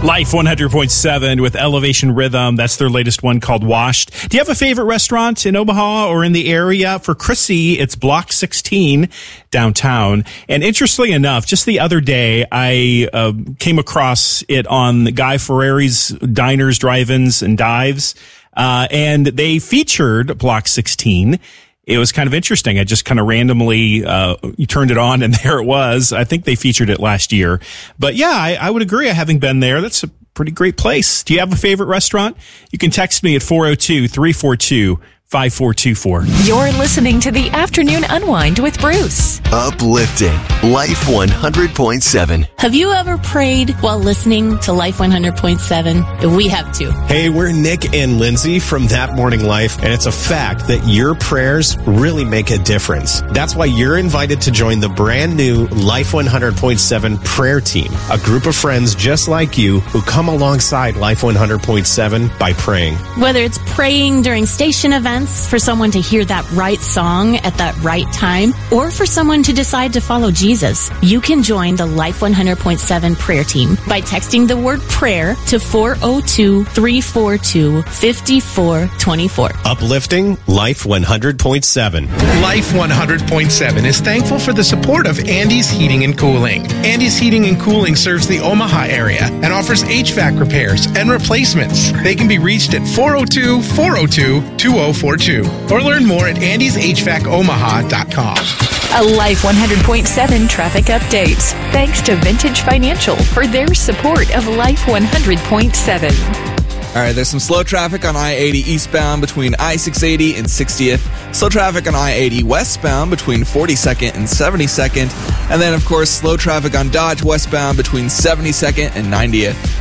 Life 100.7 with Elevation Rhythm. That's their latest one called Washed. Do you have a favorite restaurant in Omaha or in the area? For Chrissy, it's Block 16 downtown. And interestingly enough, just the other day, I came across it on Guy Ferreri's Diners, Drive-Ins, and Dives. And they featured Block 16. It was kind of interesting. I just kind of randomly turned it on, and there it was. I think they featured it last year. But yeah, I would agree. Having been there, that's a pretty great place. Do you have a favorite restaurant? You can text me at 402-342-5424. You're listening to the Afternoon Unwind with Bruce. Uplifting Life 100.7. Have you ever prayed while listening to Life 100.7? We have too. Hey, we're Nick and Lindsay from That Morning Life, and it's a fact that your prayers really make a difference. That's why you're invited to join the brand new Life 100.7 prayer team, a group of friends just like you who come alongside Life 100.7 by praying. Whether it's praying during station events, for someone to hear that right song at that right time, or for someone to decide to follow Jesus, you can join the Life 100.7 prayer team by texting the word prayer to 402-342-5424. Uplifting Life 100.7. Life 100.7 is thankful for the support of Andy's Heating and Cooling. Andy's Heating and Cooling serves the Omaha area and offers HVAC repairs and replacements. They can be reached at 402-402-2042 or learn more at andyshvacomaha.com. A Life 100.7 traffic update. Thanks to Vintage Financial for their support of Life 100.7. All right, there's some slow traffic on I-80 eastbound between I-680 and 60th. Slow traffic on I-80 westbound between 42nd and 72nd. And then, of course, slow traffic on Dodge westbound between 72nd and 90th.